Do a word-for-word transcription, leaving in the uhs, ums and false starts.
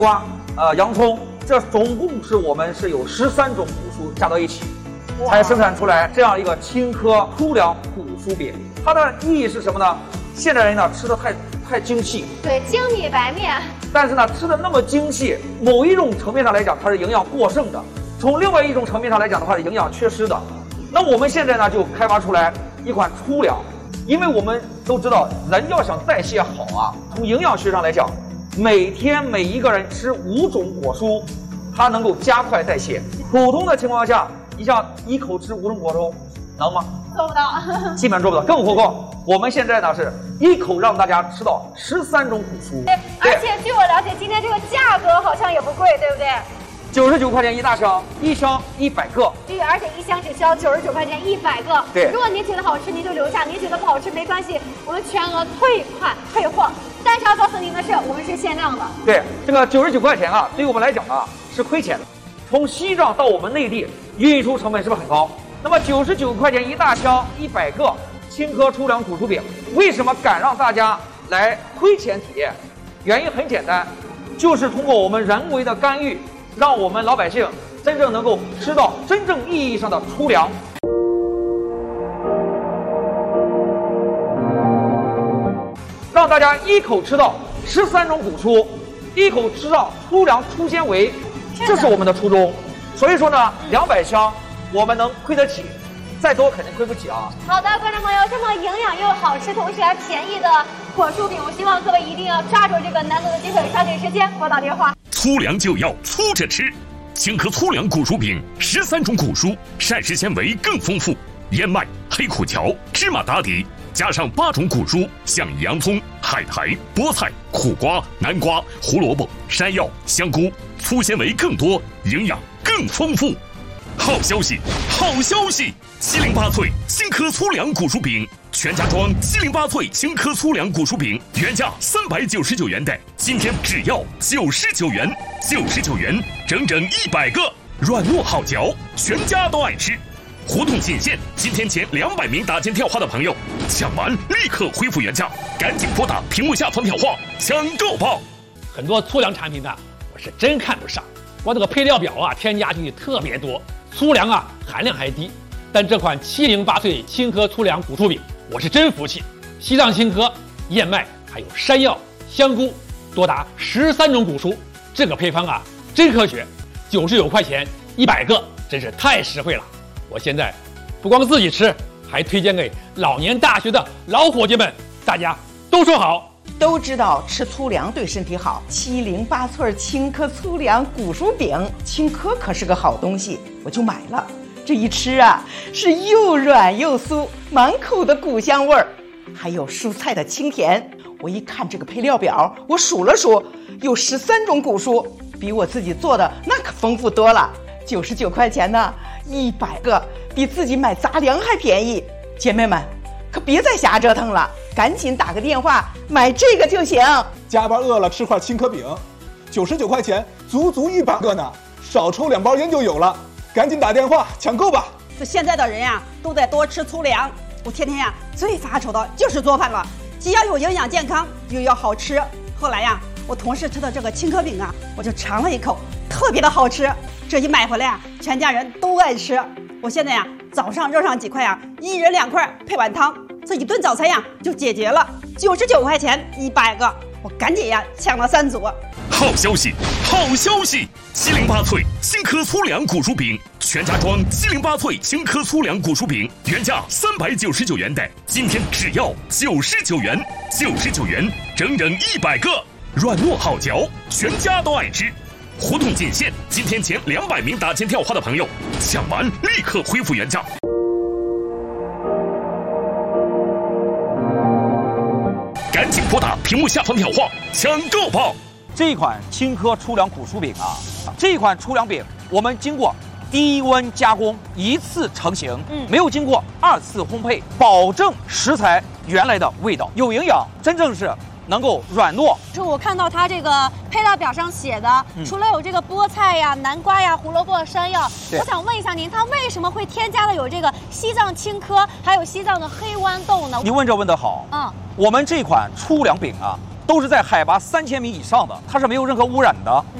瓜、呃洋葱，这总共是我们是有十三种谷蔬加到一起，才生产出来这样一个青稞粗粮谷蔬饼。它的意义是什么呢？现代人呢吃的太太精细， 对，精米白面。 但是呢吃的那么精细，某一种层面上来讲，它是营养过剩的；从另外一种层面上来讲的话，是营养缺失的。那我们现在呢就开发出来一款粗粮，因为我们都知道，人要想代谢好啊，从营养学上来讲，每天每一个人吃五种果蔬，它能够加快代谢。普通的情况下，你像一口吃五种果蔬，能吗？ 做不到， 基本上做不到。更何况我们现在呢是一口让大家吃到十三种谷蔬。 对，而且据我了解，今天这个价格好像也不贵，对不对？ 九十九块钱一大箱，一箱一百个。 对，而且一箱只需要九十九块钱一百个。 对， 如果您觉得好吃，您就留下；您觉得不好吃，没关系，我们全额退款退货。但是要告诉您的是，我们是限量的。 对，这个九十九块钱啊，对于我们来讲啊是亏钱的。从西藏到我们内地，运输成本是不是很高？那么九十九块钱一大箱，一百个青稞粗粮谷蔬饼，为什么敢让大家来亏钱体验？原因很简单，就是通过我们人为的干预，让我们老百姓真正能够吃到真正意义上的粗粮。让大家一口吃到十三种谷蔬，一口吃到粗粮粗纤维，这是我们的初衷。所以说呢，两百箱我们能亏得起，再多肯定亏不起啊。 好的，观众朋友，这么营养又好吃，同时还便宜的果蔬饼，我希望各位一定要抓住这个难得的机会，抓紧时间拨打电话。 粗粮就要粗着吃，青稞粗粮谷蔬饼，十三种谷蔬，膳食纤维更丰富，燕麦、黑苦荞、芝麻打底。加上八种谷蔬，像洋葱、海苔、菠菜、苦瓜、南瓜、胡萝卜、山药、香菇，粗纤维更多，营养更丰富。好消息，好消息！七零八脆青稞粗粮谷蔬饼，全家装七零八脆青稞粗粮谷蔬饼，原价三百九十九元的，今天只要九十九元，九十九元，整整一百个，软糯好嚼，全家都爱吃。活动仅限今天前两百名打进电话的朋友，抢完立刻恢复原价，赶紧拨打屏幕下方电话抢购吧！ 很多粗粮产品呢，我是真看不上，光这个配料表啊，添加进去特别多，粗粮啊含量还低。但这款七零八脆青稞粗粮谷蔬饼，我是真服气。西藏青稞、燕麦还有山药、香菇，多达十三种谷蔬，这个配方啊真科学，九十九块钱一百个，真是太实惠了。我现在不光自己吃，还推荐给老年大学的老伙计们，大家都说好。 都知道吃粗粮对身体好，七零八脆青稞粗粮谷蔬饼，青稞可是个好东西，我就买了。这一吃啊，是又软又酥，满口的谷香味儿，还有蔬菜的清甜。我一看这个配料表，我数了数，有十三种谷蔬，比我自己做的那可丰富多了。九十九块钱呢，一百个，比自己买杂粮还便宜。姐妹们，可别再瞎折腾了，赶紧打个电话买这个就行。 加班饿了吃块青稞饼，九十九块钱，足足一百个呢，少抽两包烟就有了。赶紧打电话抢购吧！ 这现在的人呀，都在多吃粗粮。我天天呀最发愁的就是做饭了，既要有营养健康，又要好吃。后来呀，我同事吃的这个青稞饼啊，我就尝了一口，特别的好吃。这一买回来啊，全家人都爱吃。我现在呀，早上热上几块呀，一人两块配碗汤，这一顿早餐呀就解决了。九十九块钱一百个，我赶紧呀抢了三组。 好消息，好消息！七零八脆青稞粗粮谷蔬饼，全家装七零八脆青稞粗粮谷蔬饼，原价三百九十九元的，今天只要九十九元，九十九元，整整一百个，软糯好嚼，全家都爱吃。活动仅限今天前两百名打进电话的朋友，抢完立刻恢复原价。赶紧拨打屏幕下方电话抢购吧！ 这款青稞粗粮谷蔬饼啊，这款粗粮饼我们经过低温加工，一次成型，嗯，没有经过二次烘焙，保证食材原来的味道，有营养，真正是能够软糯。 就我看到它这个配料表上写的，嗯、除了有这个菠菜呀、南瓜呀、胡萝卜、山药，我想问一下您，它为什么会添加了有这个西藏青稞，还有西藏的黑豌豆呢？ 你问这问得好，嗯，我们这款粗粮饼啊。 都是在海拔三千米以上的，它是没有任何污染的。